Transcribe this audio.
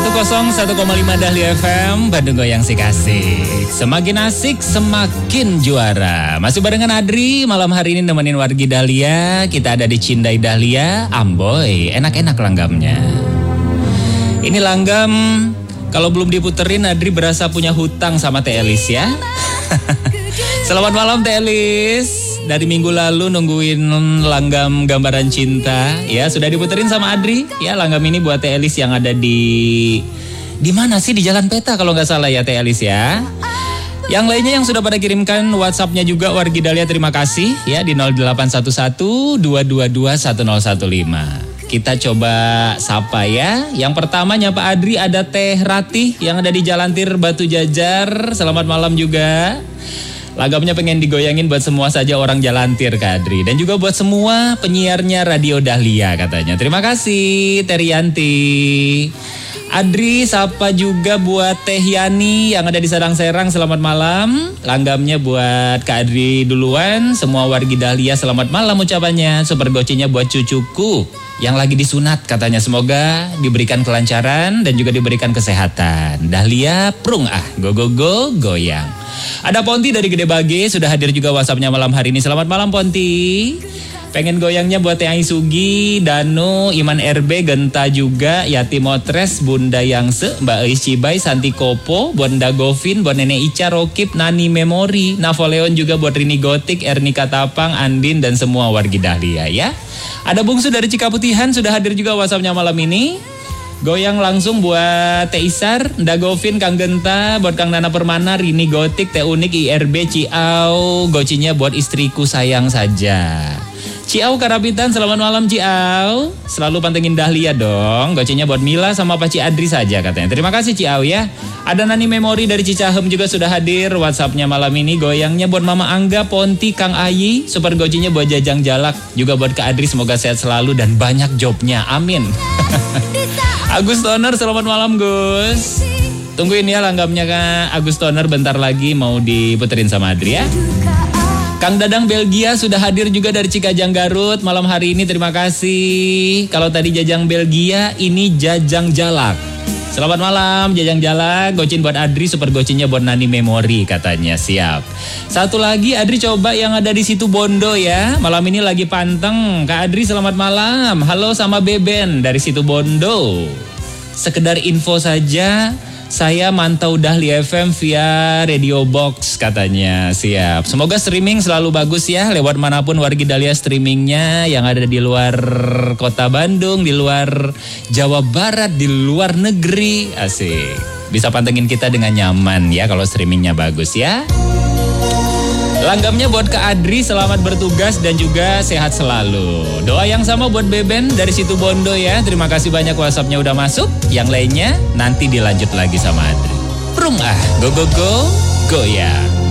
101,5 Dahlia FM, Bandung Goyang si kasih. Semakin asik, semakin juara. Masih barengan Adri, malam hari ini nemenin wargi Dahlia. Kita ada di Cindai Dahlia, Amboy, enak-enak langgamnya. Ini langgam, kalau belum diputerin Adri berasa punya hutang sama Teh Elis ya. Selamat malam Teh Elis. Dari minggu lalu nungguin langgam gambaran cinta. Ya sudah diputerin sama Adri. Ya langgam ini buat Teh Elis yang ada di mana sih, di Jalan Peta kalau nggak salah ya Teh Elis ya. Yang lainnya yang sudah pada kirimkan WhatsApp-nya juga wargi Dahlia, terima kasih ya di 0811 222 1015. Kita coba sapa ya. Yang pertama nyapa Adri ada Teh Ratih yang ada di Jalan Tir Batu Jajar. Selamat malam juga. Lagamnya pengen digoyangin buat semua saja orang Jalan Tir Kak Adri. Dan juga buat semua penyiarnya Radio Dahlia katanya. Terima kasih Terianti. Adri sapa juga buat Teh Yani yang ada di Sadang Serang. Selamat malam. Langgamnya buat Kak Adri duluan. Semua wargi Dahlia selamat malam ucapannya. Super gocinya buat cucuku yang lagi disunat katanya. Semoga diberikan kelancaran dan juga diberikan kesehatan. Dahlia prung go go go goyang. Ada Ponti dari Gede Bage sudah hadir juga WhatsApp-nya malam hari ini. Selamat malam Ponti. Pengen goyangnya buat Teh Sugi, Danu, Iman RB, Genta juga, Yati Motres, Bunda Yangse, Mbak Eis Cibai, Santi Kopo, buat Nda Govin, buat Nenek Ica, Rokip, Nani Memori, Napoleon juga buat Rini Gotik, Ernika Tapang, Andin dan semua wargi Dahlia ya. Ada Bungsu dari Cikaputihan sudah hadir juga WhatsApp-nya malam ini. Goyang langsung buat Teh Isar, Nda Govin, Kang Genta, buat Kang Nana Permana, Rini Gotik, Teh Unik, IRB, Ciau, gocinya buat istriku sayang saja. Ciau Karapitan, selamat malam Ciau. Selalu pantengin Dahlia dong. Gocinya buat Mila sama Paci Adri saja katanya. Terima kasih Ciau ya. Ada Nani Memori dari Cicahem juga sudah hadir WhatsApp-nya malam ini. Goyangnya buat Mama Angga, Ponti, Kang Ayi. Super gocinya buat Jajang Jalak. Juga buat Kak Adri, semoga sehat selalu dan banyak jobnya. Amin. Agus Toner, selamat malam Gus. Tungguin ya langgamnya Kak Agus Toner, bentar lagi mau diputerin sama Adri ya. Kang Dadang Belgia sudah hadir juga dari Cikajang Garut malam hari ini, terima kasih. Kalau tadi Jajang Belgia, ini Jajang Jalak. Selamat malam Jajang Jalak, gocin buat Adri, super gocinnya buat Nani Memori katanya, siap. Satu lagi Adri coba yang ada di situ Bondo ya, malam ini lagi panteng. Kak Adri selamat malam, halo sama Beben dari situ Bondo. Sekedar info saja, saya mantau Dahlia FM via Radio Box katanya, siap. Semoga streaming selalu bagus ya, lewat manapun wargi Dahlia streamingnya yang ada di luar kota Bandung, di luar Jawa Barat, di luar negeri, asik. Bisa pantengin kita dengan nyaman ya kalau streamingnya bagus ya. Langgamnya buat Kak Adri, selamat bertugas dan juga sehat selalu. Doa yang sama buat Beben dari situ Bondo ya. Terima kasih banyak WhatsApp-nya udah masuk. Yang lainnya nanti dilanjut lagi sama Adri. Prung go go go goyang.